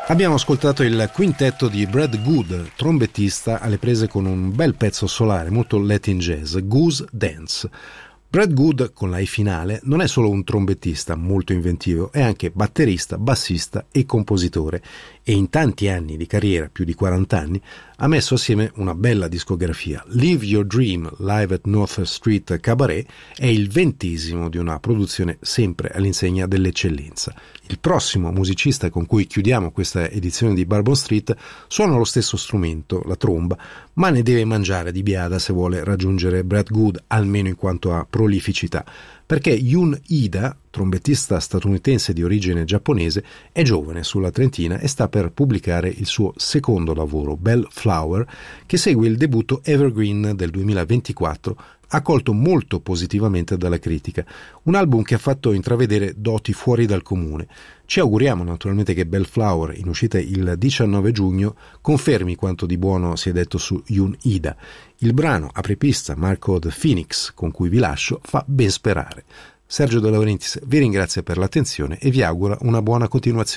Abbiamo ascoltato il quintetto di Brad Good, trombettista alle prese con un bel pezzo solare, molto Latin jazz, Goose Dance. Brad Good, con la E finale, non è solo un trombettista molto inventivo, è anche batterista, bassista e compositore, e in tanti anni di carriera, più di 40 anni, ha messo assieme una bella discografia. Live Your Dream live at North Street Cabaret è il 20° di una produzione sempre all'insegna dell'eccellenza. Il prossimo musicista con cui chiudiamo questa edizione di Bourbon Street suona lo stesso strumento, la tromba, ma ne deve mangiare di biada se vuole raggiungere Brad Good, almeno in quanto a prolificità, perché Jun Ida, trombettista statunitense di origine giapponese, è giovane, sulla trentina, e sta per pubblicare il suo secondo lavoro, Bellflower, che segue il debutto Evergreen del 2024, accolto molto positivamente dalla critica, un album che ha fatto intravedere doti fuori dal comune. Ci auguriamo naturalmente che Bellflower, in uscita il 19 giugno, confermi quanto di buono si è detto su Jun Ida. Il brano apripista Marco the Phoenix, con cui vi lascio, fa ben sperare. Sergio De Laurentiis vi ringrazia per l'attenzione e vi augura una buona continuazione.